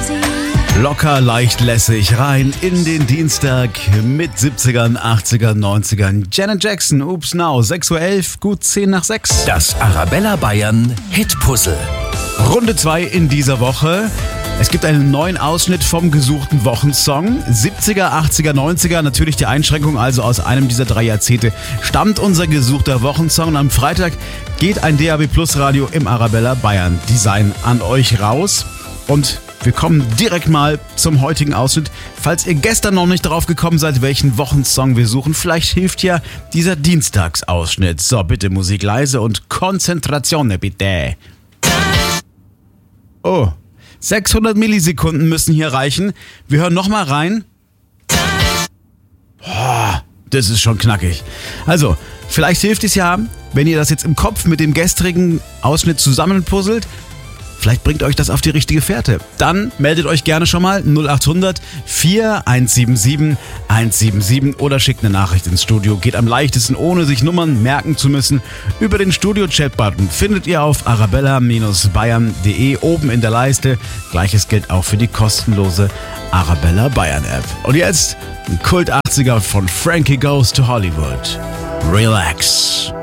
Locker, leicht, lässig rein in den Dienstag mit 70ern, 80ern, 90ern. Janet Jackson, Oops Now, 6.11 Uhr, gut 10 nach 6. Das Arabella Bayern Hitpuzzle. Runde 2 in dieser Woche. Es gibt einen neuen Ausschnitt vom gesuchten Wochensong. 70er, 80er, 90er, natürlich die Einschränkung, also aus einem dieser 3 Jahrzehnte stammt unser gesuchter Wochensong. Und am Freitag geht ein DAB Plus Radio im Arabella Bayern Design an euch raus. Und wir kommen direkt mal zum heutigen Ausschnitt. Falls ihr gestern noch nicht drauf gekommen seid, welchen Wochensong wir suchen, vielleicht hilft ja dieser Dienstagsausschnitt. So, bitte Musik leise und Konzentration, bitte. Oh, 600 Millisekunden müssen hier reichen. Wir hören nochmal rein. Boah, das ist schon knackig. Also, vielleicht hilft es ja, wenn ihr das jetzt im Kopf mit dem gestrigen Ausschnitt zusammenpuzzelt. Vielleicht bringt euch das auf die richtige Fährte. Dann meldet euch gerne schon mal 0800 4177 177 oder schickt eine Nachricht ins Studio. Geht am leichtesten, ohne sich Nummern merken zu müssen. Über den Studio-Chat-Button findet ihr auf arabella-bayern.de oben in der Leiste. Gleiches gilt auch für die kostenlose Arabella Bayern App. Und jetzt ein Kult 80er von Frankie Goes to Hollywood. Relax.